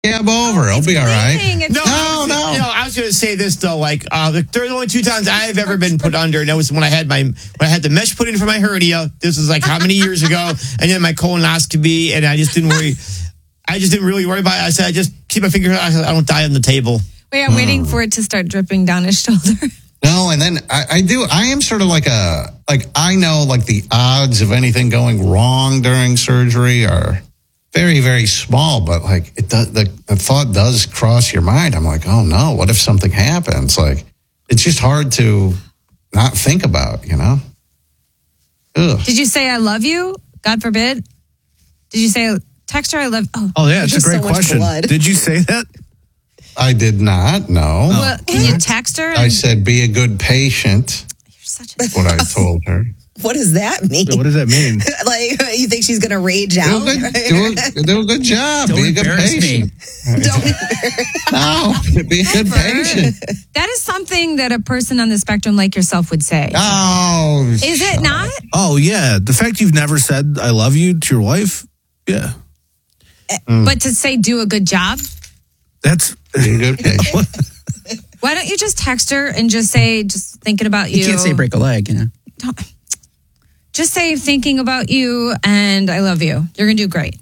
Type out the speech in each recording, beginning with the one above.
cab over. It'll be all right. No. I was going to say this though. Like, there's only 2 times I've ever been put under, and that was when I had the mesh put in for my hernia. This was like how many years ago, and then my colonoscopy, and I just didn't worry. I just didn't really worry about it. I said, I just keep my finger. I don't die on the table. Wait, I'm waiting for it to start dripping down his shoulder. No, and then I am sort of I know like the odds of anything going wrong during surgery are very, very small, but like the thought does cross your mind. I'm like, oh no, what if something happens? Like, it's just hard to not think about, you know? Ugh. Did you say I love you? God forbid. Did you say text her I love? Oh yeah, it's a great question. Did you say that? I did not, no. Well, can you text her? I said, be a good patient. You're such a... That's what I told her. What does that mean? What does that mean? Like, you think she's going to rage out? Do a good job. Don't be a good patient. No, be a good patient. That is something that a person on the spectrum like yourself would say. Oh. Is it not? Oh, yeah. The fact you've never said I love you to your wife? Yeah. But to say do a good job? That's be a good patient. Why don't you just text her and just say, just thinking about you? You can't say break a leg, you know. Just say thinking about you and I love you. You're going to do great.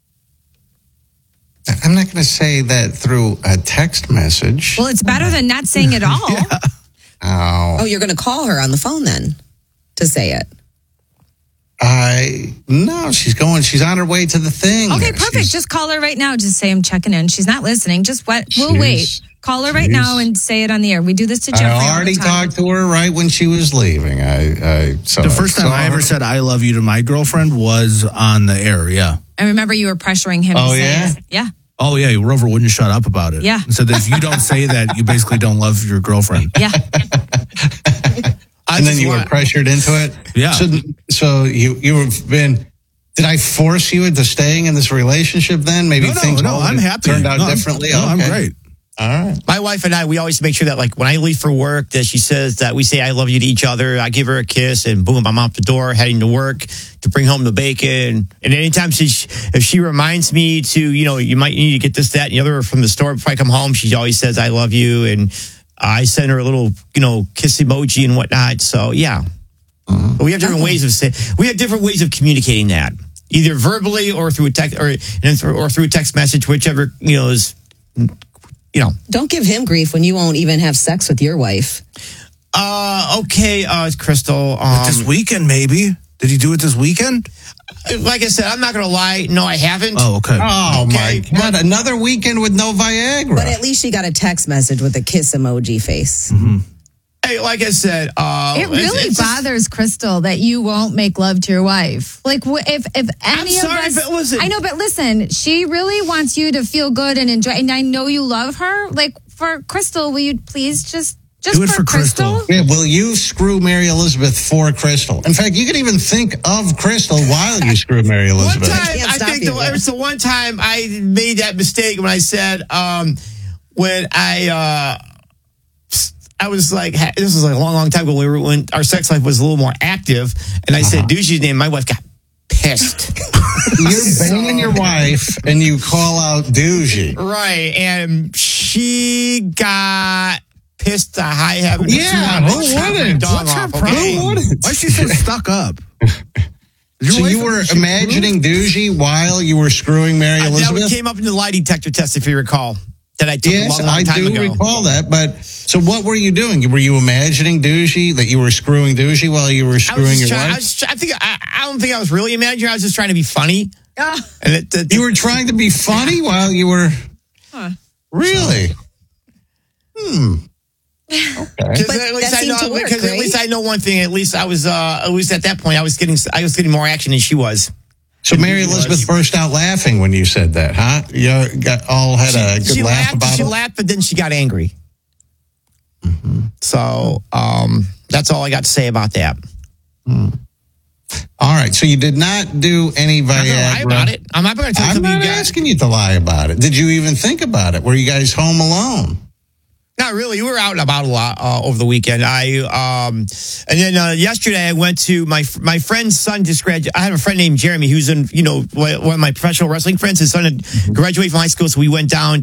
I'm not going to say that through a text message. Well, it's better than not saying it all. Yeah. Oh, you're going to call her on the phone then to say it. No, she's on her way to the thing. Okay, perfect. Just call her right now. Just say I'm checking in. She's not listening. We'll wait. Call her right now and say it on the air. We do this to Jeffrey. I already talked to her right when she was leaving. The first time I ever said I love you to my girlfriend was on the air, yeah. I remember you were pressuring him to say it. Yeah. Oh, yeah, Rover wouldn't shut up about it. Yeah. And said that if you don't say that, you basically don't love your girlfriend. Yeah. And then you were pressured into it? Yeah. So you have been... Did I force you into staying in this relationship then? Maybe I'm happy. Turned out differently? No, I'm great. All right. My wife and I, we always make sure that like when I leave for work, that she says that we say I love you to each other. I give her a kiss and boom, I'm out the door heading to work to bring home the bacon. And anytime if she reminds me to, you might need to get this, that, and the other from the store before I come home, she always says I love you. And I send her a little, kiss emoji and whatnot. So yeah. But we have different ways of communicating that, either verbally or through a text or through a text message, whichever is. Don't give him grief when you won't even have sex with your wife. Okay, Crystal. This weekend, maybe. Did he do it this weekend? Like I said, I'm not going to lie. No, I haven't. Oh, okay. Oh, my God. Another weekend with no Viagra. But at least she got a text message with a kiss emoji face. Mm-hmm. Hey, like I said, it really bothers Crystal that you won't make love to your wife. Like, if any of us, I know, but listen, she really wants you to feel good and enjoy. And I know you love her. Like, for Crystal, will you please just do it for Crystal? Yeah, will you screw Mary Elizabeth for Crystal? In fact, you can even think of Crystal while you screw Mary Elizabeth. It was the one time I made that mistake when I said when I was like, this was like a long, long time ago when our sex life was a little more active. And I said, Douchey's name. My wife got pissed. You're banging your wife and you call out Douchey. Right. And she got pissed to high heaven. Yeah, who wouldn't? What's her problem? Why is she so stuck up? So you were imagining Douchey while you were screwing Mary Elizabeth? That came up in the lie detector test, if you recall. That I took yes, a long time ago. I do recall that. But so what were you doing? Were you imagining Douchey, that you were screwing Douchey while you were screwing your wife? I don't think I was really imagining. I was just trying to be funny. And you were trying to be funny while you were... Really? Okay. But that seemed to work, because at least I know one thing. At least I was at that point I was getting more action than she was. So Mary Elizabeth burst out laughing when you said that, huh? You had a good laugh about it? She laughed, but then she got angry. Mm-hmm. So that's all I got to say about that. All right. So you did not do any Viagra. I'm not lie about it. I'm not going to tell you. I'm not asking you to lie about it. Did you even think about it? Were you guys home alone? Not really. We were out and about a lot over the weekend. And then yesterday I went to my friend's son just graduated. I have a friend named Jeremy who's in, one of my professional wrestling friends. His son had graduated from high school, so we went down